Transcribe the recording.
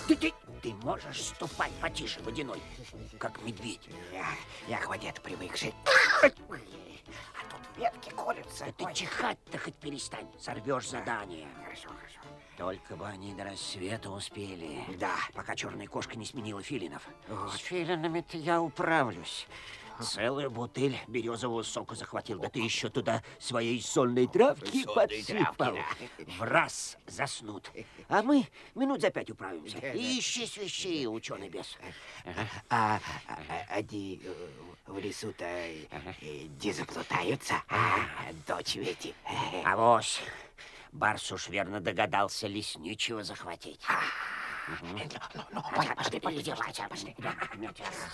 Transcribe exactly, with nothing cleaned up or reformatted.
Ты, ты, ты можешь ступать потише, водяной, как медведь. Я, я к воде привык жить. А тут ветки колются. Да ты чихать-то хоть перестань, сорвешь задание. Хорошо, хорошо. Только бы они до рассвета успели. Да. Пока черная кошка не сменила филинов. Вот. С филинами-то я управлюсь. Целую бутыль березового сока захватил. Да ты еще туда своей сольной травки Сольной подсыпал. травки, да. В раз заснут. А мы минут за пять управимся. И ищи свищи, ученый бес. А, а, они э, в лесу-то э, не заплутаются, а, дочь Вети. Авось, барс уж верно догадался лесничего захватить. Ну, ну, ну, пошли, пошли, пошли, пошли.